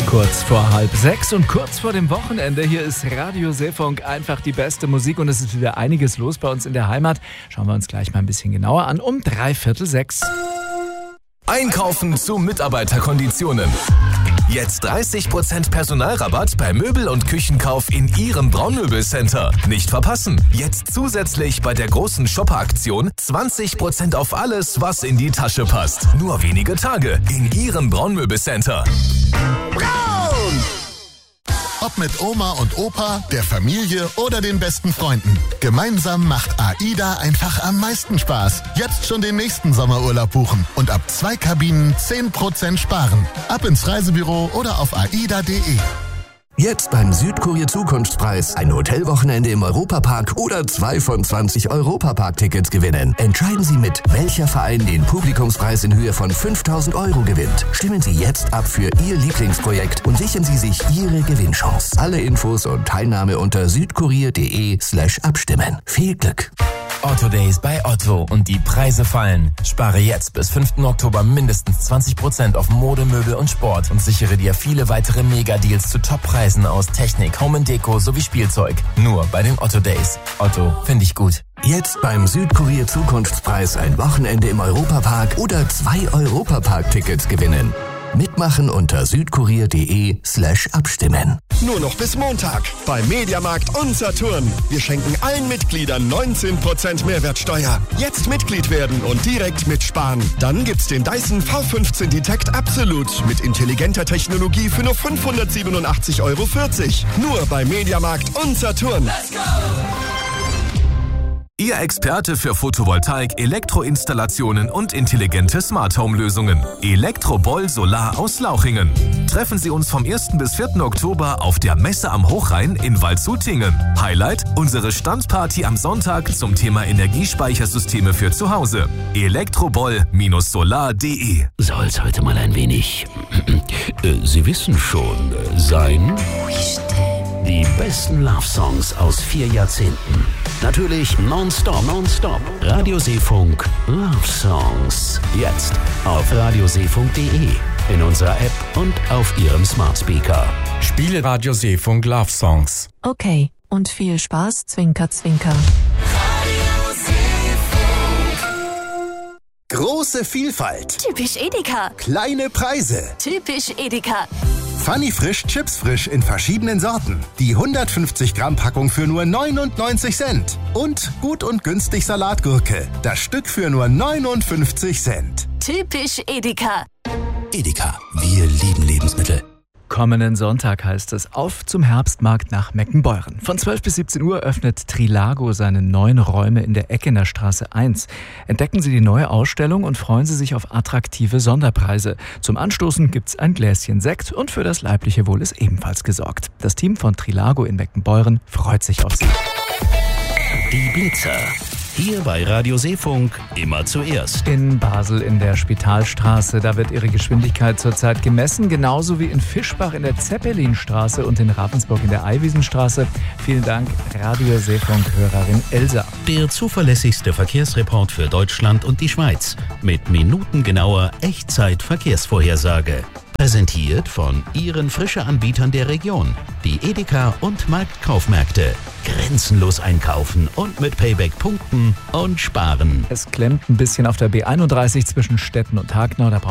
Kurz vor 5:30 und kurz vor dem Wochenende. Hier ist Radio Seefunk, einfach die beste Musik und es ist wieder einiges los bei uns in der Heimat. Schauen wir uns gleich mal ein bisschen genauer an um 5:45. Einkaufen zu Mitarbeiterkonditionen. Jetzt 30% Personalrabatt bei Möbel- und Küchenkauf in Ihrem Braunmöbelcenter. Nicht verpassen. Jetzt zusätzlich bei der großen Shopper-Aktion 20% auf alles, was in die Tasche passt. Nur wenige Tage in Ihrem Braunmöbelcenter. Braun! Ob mit Oma und Opa, der Familie oder den besten Freunden. Gemeinsam macht AIDA einfach am meisten Spaß. Jetzt schon den nächsten Sommerurlaub buchen und ab 2 Kabinen 10% sparen. Ab ins Reisebüro oder auf aida.de. Jetzt beim Südkurier Zukunftspreis ein Hotelwochenende im Europapark oder 2 von 20 Europapark-Tickets gewinnen. Entscheiden Sie mit, welcher Verein den Publikumspreis in Höhe von 5.000 € gewinnt. Stimmen Sie jetzt ab für Ihr Lieblingsprojekt und sichern Sie sich Ihre Gewinnchance. Alle Infos und Teilnahme unter südkurier.de/abstimmen. Viel Glück! Otto Days bei Otto und die Preise fallen. Spare jetzt bis 5. Oktober mindestens 20% auf Mode, Möbel und Sport und sichere dir viele weitere Mega-Deals zu Top-Preisen aus Technik, Home & Deko sowie Spielzeug. Nur bei den Otto Days. Otto, finde ich gut. Jetzt beim Südkurier Zukunftspreis ein Wochenende im Europapark oder 2 Europapark-Tickets gewinnen. Mitmachen unter südkurier.de/abstimmen. Nur noch bis Montag bei Mediamarkt und Saturn. Wir schenken allen Mitgliedern 19% Mehrwertsteuer. Jetzt Mitglied werden und direkt mitsparen. Dann gibt's den Dyson V15 Detect Absolute mit intelligenter Technologie für nur 587,40 €. Nur bei Mediamarkt und Saturn. Let's go! Ihr Experte für Photovoltaik, Elektroinstallationen und intelligente Smart-Home-Lösungen. Elektroboll Solar aus Lauchingen. Treffen Sie uns vom 1. bis 4. Oktober auf der Messe am Hochrhein in Waldshutingen. Highlight: unsere Standparty am Sonntag zum Thema Energiespeichersysteme für zu Hause. Elektroboll-solar.de. Soll's heute mal ein wenig... Sie wissen schon, sein... Die besten Love-Songs aus 4 Jahrzehnten. Natürlich nonstop. Radio Seefunk Love Songs. Jetzt auf radioseefunk.de, in unserer App und auf Ihrem Smart Speaker. Spiele Radio Seefunk Love Songs. Okay, und viel Spaß, Zwinker, Zwinker. Große Vielfalt. Typisch Edeka. Kleine Preise. Typisch Edeka. Funny Frisch Chips Frisch in verschiedenen Sorten. Die 150 Gramm Packung für nur 99 Cent. Und gut und günstig Salatgurke. Das Stück für nur 59 Cent. Typisch Edeka. Edeka, wir lieben Lebensmittel. Kommenden Sonntag heißt es auf zum Herbstmarkt nach Meckenbeuren. Von 12 bis 17 Uhr öffnet Trilago seine neuen Räume in der Eckener Straße 1. Entdecken Sie die neue Ausstellung und freuen Sie sich auf attraktive Sonderpreise. Zum Anstoßen gibt's ein Gläschen Sekt und für das leibliche Wohl ist ebenfalls gesorgt. Das Team von Trilago in Meckenbeuren freut sich auf Sie. Die Blitzer. Hier bei Radio Seefunk immer zuerst. In Basel in der Spitalstraße, da wird ihre Geschwindigkeit zurzeit gemessen, genauso wie in Fischbach in der Zeppelinstraße und in Ravensburg in der Eiwiesenstraße. Vielen Dank, Radio Seefunk-Hörerin Elsa. Der zuverlässigste Verkehrsreport für Deutschland und die Schweiz mit minutengenauer Echtzeit-Verkehrsvorhersage. Präsentiert von Ihren Frische-Anbietern der Region, die Edeka und Marktkaufmärkte. Grenzenlos einkaufen und mit Payback punkten und sparen. Es klemmt ein bisschen auf der B31 zwischen Stetten und Hagnau. Da